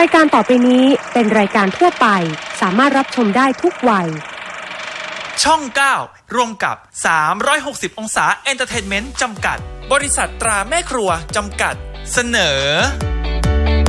รายการต่อไปนี้เป็นรายการทั่วไปสามารถรับชมได้ทุกวัยช่อง 9 ร่วมกับ360องศาเอนเตอร์เทนเมนต์จำกัดบริษัทตราแม่ครัวจำกัดเสนอ